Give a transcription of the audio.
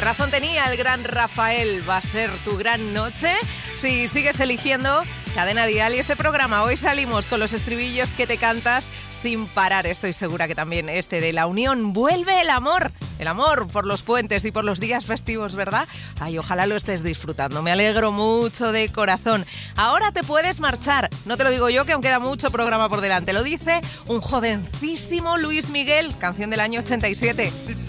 razón tenía el gran Rafael. ¿Va a ser tu gran noche? Si sigues eligiendo Cadena Dial y este programa. Hoy salimos con los estribillos que te cantas sin parar. Estoy segura que también este de La Unión. Vuelve el amor. El amor por los puentes y por los días festivos, ¿verdad? Ay, ojalá lo estés disfrutando. Me alegro mucho de corazón. Ahora te puedes marchar. No te lo digo yo, que aún queda mucho programa por delante. Lo dice un jovencísimo Luis Miguel, canción del año 87.